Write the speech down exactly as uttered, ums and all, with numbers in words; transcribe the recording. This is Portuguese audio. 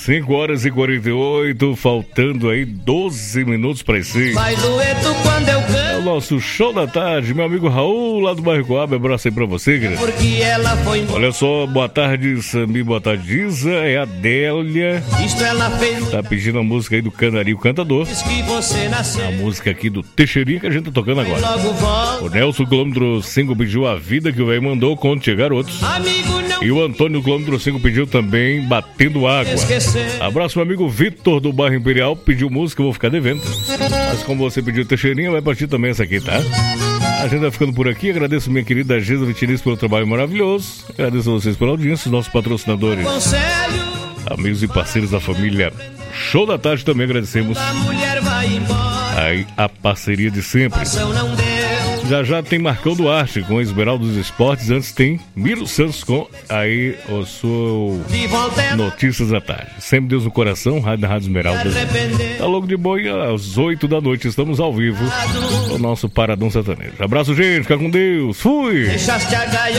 cinco horas e quarenta e oito, faltando aí doze minutos para esse. Faz dueto quando eu canto. É o nosso show da tarde, meu amigo Raul, lá do bairro Coab. Abraço aí pra você, querido. Porque ela foi. Olha só, boa tarde, Sami, boa tarde, Isa. É a Délia. Isto ela fez. Tá pedindo a música aí do Canarinho Cantador. Diz que você nasceu. A música aqui do Teixeirinha que a gente tá tocando agora. Logo volta. O Nelson Quilômetro cinco pediu A Vida que o velho mandou quando chegar outros. Amigo, não. E o Antônio Quilômetro cinco pediu também Batendo Água. Esquecer. Abraço, meu amigo Vitor do bairro Imperial. Pediu música, eu vou ficar devendo. Mas como você pediu Teixeirinha, vai partir também essa aqui, tá? A gente vai ficando por aqui. Agradeço minha querida Gesa Vitiniz pelo trabalho maravilhoso. Agradeço a vocês pela audiência, os nossos patrocinadores, Conselho. amigos e parceiros da família Show da Tarde. Também agradecemos A mulher vai embora. aí a parceria de sempre. Ação não deu. Já já tem Marcão Duarte com Esmeralda dos Esportes. Antes tem Miro Santos com aí o seu De volta é Notícias da Tarde. Sempre Deus no coração, Rádio da Rádio Esmeralda. arrepender. Tá logo de boi às oito da noite. Estamos ao vivo no nosso Paradão Sertanejo. Abraço, gente. Fica com Deus. Fui! Deixaste a gaiola.